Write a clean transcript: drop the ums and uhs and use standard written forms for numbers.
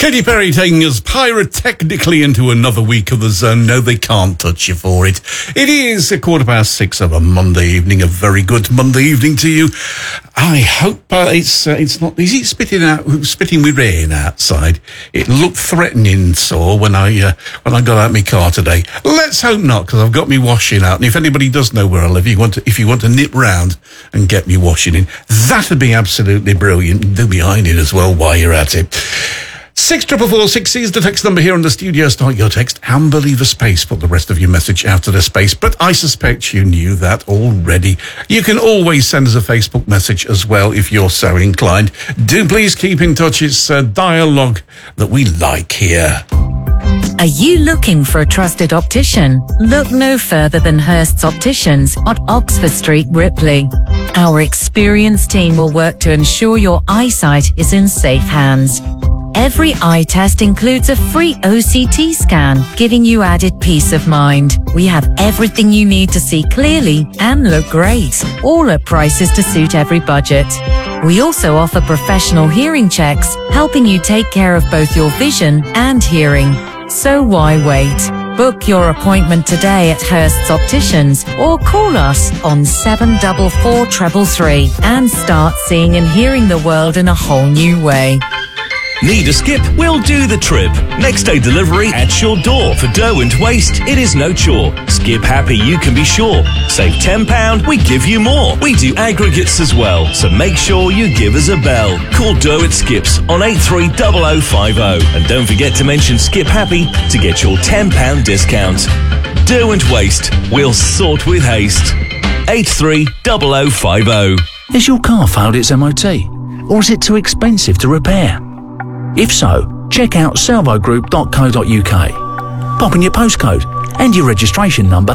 Katy Perry taking us pyrotechnically into another week of the zone. No, they can't touch you for it. It is 6:15 of a Monday evening. A very good Monday evening to you. I hope it's not. Is it spitting with rain outside? It looked threatening, so when I got out of my car today. Let's hope not, because I've got me washing out. And if anybody does know where I live, if you want to nip round and get me washing in, that'd be absolutely brilliant. Do behind it as well while you're at it. 64446 is the text number here in the studio. Start your text and leave a space. Put the rest of your message after the space. But I suspect you knew that already. You can always send us a Facebook message as well if you're so inclined. Do please keep in touch. It's a dialogue that we like here. Are you looking for a trusted optician? Look no further than Hurst's Opticians on Oxford Street, Ripley. Our experienced team will work to ensure your eyesight is in safe hands. Every eye test includes a free OCT scan, giving you added peace of mind. We have everything you need to see clearly and look great, all at prices to suit every budget. We also offer professional hearing checks, helping you take care of both your vision and hearing. So why wait? Book your appointment today at Hurst's Opticians or call us on 744-333 and start seeing and hearing the world in a whole new way. Need a skip? We'll do the trip. Next day delivery at your door. For dough and waste, it is no chore. Skip happy, you can be sure. Save £10, we give you more. We do aggregates as well, so make sure you give us a bell. Call Dough at Skips on 830050. And don't forget to mention Skip Happy to get your £10 discount. Dough and waste, we'll sort with haste. 830050. Has your car failed its MOT? Or is it too expensive to repair? If so, check out salvogroup.co.uk. Pop in your postcode and your registration number